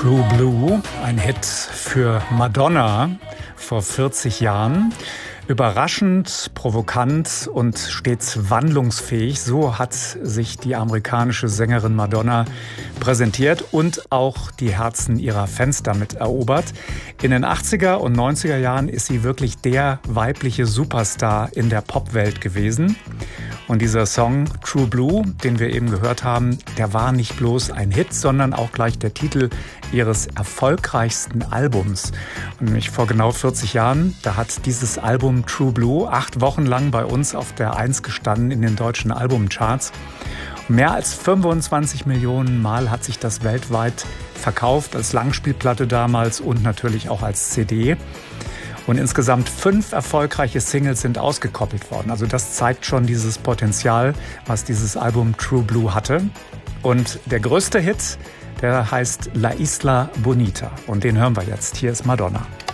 True Blue, ein Hit für Madonna vor 40 Jahren. Überraschend, provokant und stets wandlungsfähig, so hat sich die amerikanische Sängerin Madonna präsentiert und auch die Herzen ihrer Fans damit erobert. In den 80er und 90er Jahren ist sie wirklich der weibliche Superstar in der Popwelt gewesen. Und dieser Song True Blue, den wir eben gehört haben, der war nicht bloß ein Hit, sondern auch gleich der Titel ihres erfolgreichsten Albums. Und nämlich vor genau 40 Jahren, da hat dieses Album True Blue 8 Wochen lang bei uns auf der 1 gestanden in den deutschen Albumcharts. Mehr als 25 Millionen Mal hat sich das weltweit verkauft, als Langspielplatte damals und natürlich auch als CD. Und insgesamt 5 erfolgreiche Singles sind ausgekoppelt worden. Also das zeigt schon dieses Potenzial, was dieses Album True Blue hatte. Und der größte Hit, der heißt La Isla Bonita. Und den hören wir jetzt. Hier ist Madonna.